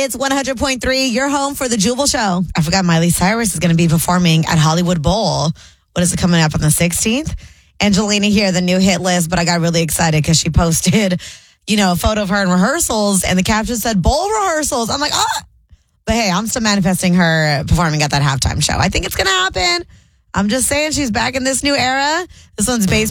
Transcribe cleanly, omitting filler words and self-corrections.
Hits 100.3, your home for the Jubal Show. I forgot Miley Cyrus is going to be performing at Hollywood Bowl. What is it coming up on the 16th? Angelina here, the new hit list, but I got really excited because she posted, a photo of her in rehearsals and the caption said bowl rehearsals. I'm like, oh. But hey, I'm still manifesting her performing at that halftime show. I think it's going to happen. I'm just saying she's back in this new era. This one's based